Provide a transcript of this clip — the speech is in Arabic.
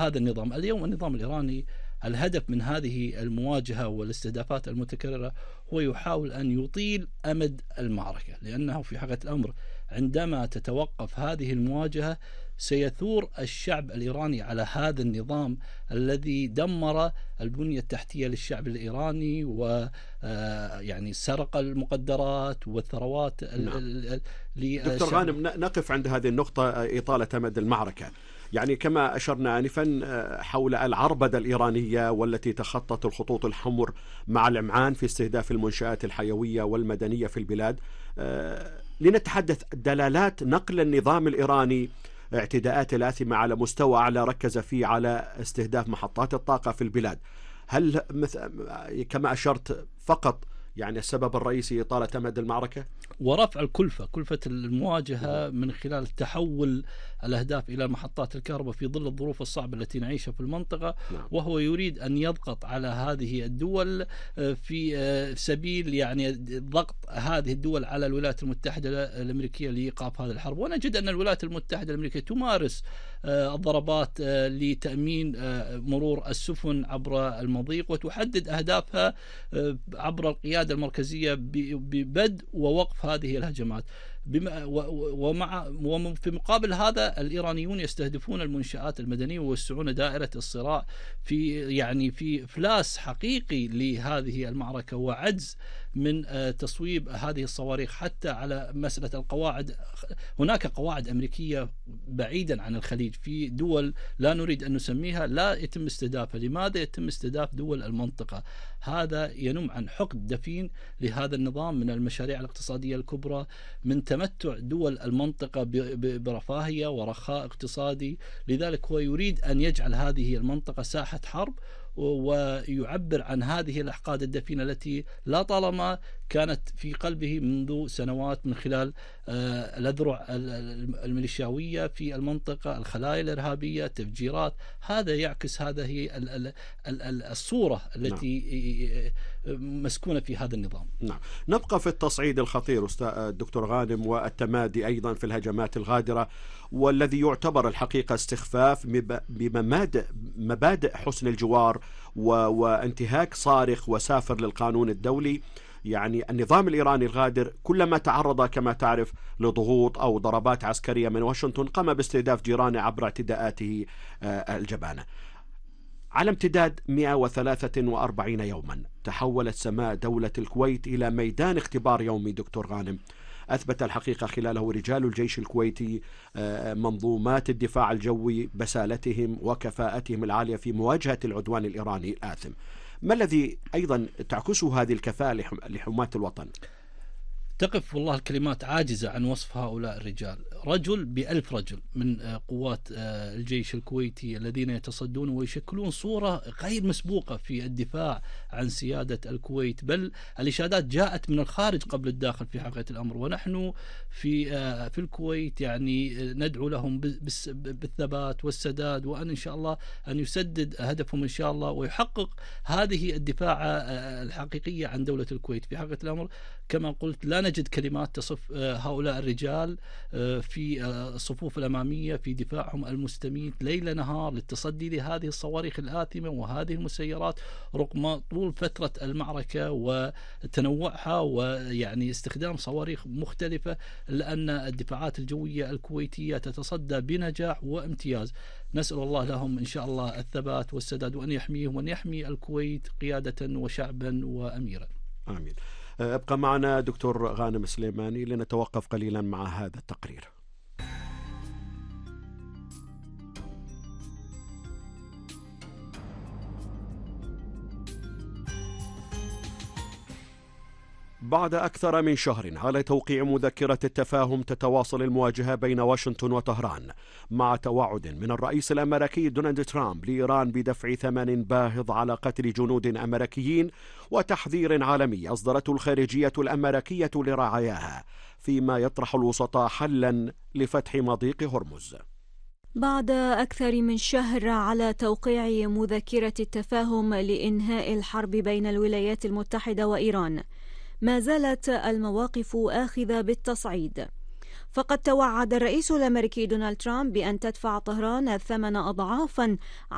هذا النظام. اليوم النظام الإيراني الهدف من هذه المواجهة والاستهدافات المتكررة هو يحاول أن يطيل أمد المعركة، لأنه في حقيقة الأمر عندما تتوقف هذه المواجهة سيثور الشعب الإيراني على هذا النظام الذي دمر البنية التحتية للشعب الإيراني، ويعني سرق المقدرات والثروات. دكتور غانم، نقف عند هذه النقطة، إطالة أمد المعركة. يعني كما أشرنا آنفا حول العربدة الإيرانية والتي تخطت الخطوط الحمر مع الإمعان في استهداف المنشآت الحيوية والمدنية في البلاد، لنتحدث دلالات نقل النظام الإيراني اعتداءات الآثمة على مستوى أعلى ركز فيه على استهداف محطات الطاقة في البلاد. هل كما أشرت فقط يعني السبب الرئيسي إطالة أمد المعركة ورفع كلفة المواجهة من خلال تحول الأهداف إلى محطات الكهرباء في ظل الظروف الصعبة التي نعيشها في المنطقة؟ وهو يريد أن يضغط على هذه الدول في سبيل يعني ضغط هذه الدول على الولايات المتحدة الأمريكية لإيقاف هذا الحرب. ونجد أن الولايات المتحدة الأمريكية تمارس الضربات لتأمين مرور السفن عبر المضيق، وتحدد أهدافها عبر القيادة المركزية ببدء ووقف هذه الهجمات. وفي مقابل هذا الإيرانيون يستهدفون المنشآت المدنية ويوسعون دائرة الصراع في إفلاس حقيقي لهذه المعركة وعجز من تصويب هذه الصواريخ. حتى على مسألة القواعد، هناك قواعد أمريكية بعيدا عن الخليج في دول لا نريد أن نسميها لا يتم استهدافها. لماذا يتم استهداف دول المنطقة؟ هذا ينم عن حقد دفين لهذا النظام من المشاريع الاقتصادية الكبرى، من تمتع دول المنطقة برفاهية ورخاء اقتصادي. لذلك هو يريد أن يجعل هذه المنطقة ساحة حرب، ويعبر عن هذه الأحقاد الدفينة التي لا طالما كانت في قلبه منذ سنوات من خلال الأذرع الميليشياوية في المنطقة، الخلايا الإرهابية، تفجيرات. هذا يعكس هذه الصورة التي مسكونة في هذا النظام. نعم. نبقى في التصعيد الخطير دكتور غانم والتمادي أيضا في الهجمات الغادرة، والذي يعتبر الحقيقة استخفاف بمبادئ حسن الجوار وانتهاك صارخ وسافر للقانون الدولي. يعني النظام الإيراني الغادر كلما تعرض كما تعرف لضغوط أو ضربات عسكرية من واشنطن قام باستهداف جيرانه عبر اعتداءاته الجبانة. على امتداد 143 يوما تحولت سماء دولة الكويت إلى ميدان اختبار يومي. دكتور غانم، أثبت الحقيقة خلاله رجال الجيش الكويتي منظومات الدفاع الجوي بسالتهم وكفاءتهم العالية في مواجهة العدوان الإيراني الآثم. ما الذي أيضا تعكسه هذه الكفاءة لحماة الوطن؟ تقف والله الكلمات عاجزة عن وصف هؤلاء الرجال. رجل ب1000 رجل من قوات الجيش الكويتي الذين يتصدون ويشكلون صورة غير مسبوقة في الدفاع عن سيادة الكويت، بل الإشادات جاءت من الخارج قبل الداخل في حقيقة الأمر. ونحن في الكويت يعني ندعو لهم بالثبات والسداد، وأن إن شاء الله أن يسدد هدفهم إن شاء الله ويحقق هذه الدفاع الحقيقية عن دولة الكويت. في حقيقة الأمر كما قلت لا نجد كلمات تصف هؤلاء الرجال في الصفوف الأمامية في دفاعهم المستميت ليل نهار للتصدي لهذه الصواريخ الآثمة وهذه المسيرات رغم طول فترة المعركة وتنوعها، ويعني استخدام صواريخ مختلفة، لأن الدفاعات الجوية الكويتية تتصدى بنجاح وامتياز. نسأل الله لهم إن شاء الله الثبات والسداد، وأن يحميهم وأن يحمي الكويت قيادة وشعبا وأميرا. آمين. ابقى معنا دكتور غانم سليماني لنتوقف قليلا مع هذا التقرير. بعد أكثر من شهر على توقيع مذكرة التفاهم تتواصل المواجهة بين واشنطن وطهران مع توعد من الرئيس الأمريكي دونالد ترامب لإيران بدفع ثمن باهظ على قتل جنود أمريكيين، وتحذير عالمي أصدرته الخارجية الأمريكية لرعاياها، فيما يطرح الوسطاء حلا لفتح مضيق هرمز. بعد أكثر من شهر على توقيع مذكرة التفاهم لإنهاء الحرب بين الولايات المتحدة وإيران، ما زالت المواقف آخذة بالتصعيد. فقد توعد الرئيس الأمريكي دونالد ترامب بأن تدفع طهران الثمن أضعافا